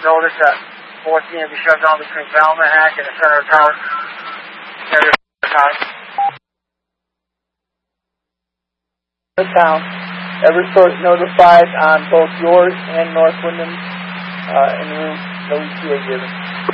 Notice that 14 will be shut down between Valma Hack and the center of tower. The town. Eversource notified on both yours and North Wyndham's in room. No ETA given.